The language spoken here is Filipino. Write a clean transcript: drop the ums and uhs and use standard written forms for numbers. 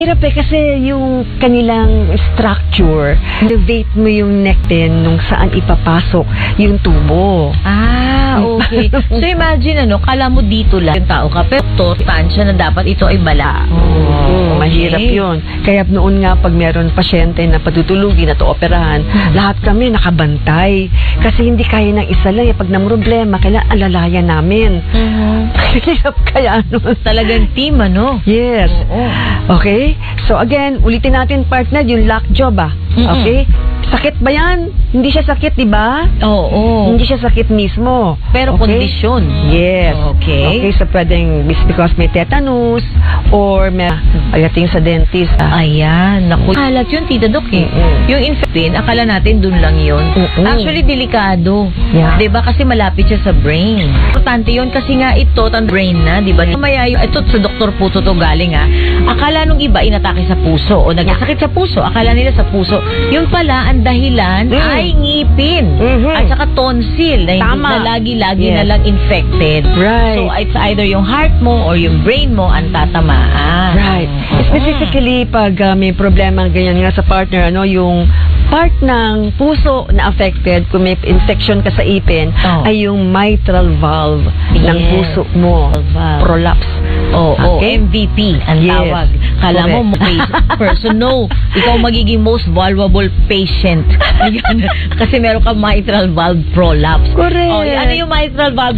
Hirap kasi yung kanilang structure, elevate mo yung neck din nung saan ipapasok yung tubo. Okay. So imagine kala mo dito lang yung tao ka, pero tansya na dapat ito ay bala. Okay. Mahirap yun. Kaya noon nga pag meron pasyente na patutulugin at operahan, lahat kami nakabantay. Kasi hindi kaya ng isa lang. Pag namroblema, kailangan alalayan namin. Hirap kaya Talagang team, Yes. Okay? So again, ulitin natin partner, yung lockjaw ba? Okay? Sakit ba yan? Hindi siya sakit, di ba? Oo. Hindi siya sakit mismo. Pero kondisyon. Yes. Okay. So pwedeng because may tetanus or may ayating sa dentist. Ayan. Naku. Halat yun, Tita Doc Yung infection, akala natin dun lang yun. Actually, delikado. Yeah. Diba? Kasi malapit siya sa brain. Importante yun kasi nga ito, brain na, diba? Mamaya ito sa Dr. Puto to galing akala nung iba inatake sa puso o nagkasakit sa puso. Akala nila sa puso. Yung pala, ang dahilan ay ngipin. At saka tonsil na hindi na lagi-lagi na lang infected. Right. So, it's either yung heart mo or yung brain mo ang tatamaan. Right. Specifically, pag may problema ganyan nga sa partner, yung part ng puso na affected, kung may infection ka sa ipin, ay yung mitral valve ng puso mo. Prolapse. MVP ang tawag. Kala mo, person. No, ikaw magiging most vulnerable patient. Kasi meron ka mitral valve prolapse. Correct. Ano yung mitral valve